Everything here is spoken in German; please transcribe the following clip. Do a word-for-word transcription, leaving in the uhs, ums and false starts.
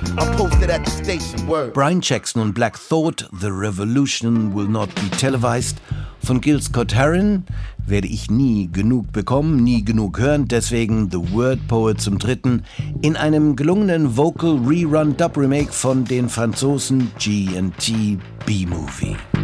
I'm posted at the station, word. Brian Jackson und Black Thought, The Revolution Will Not Be Televised. Von Gil Scott-Heron werde ich nie genug bekommen, nie genug hören, deswegen The Word Poet zum dritten in einem gelungenen Vocal Rerun Dub Remake von den Franzosen G and T B-Movie.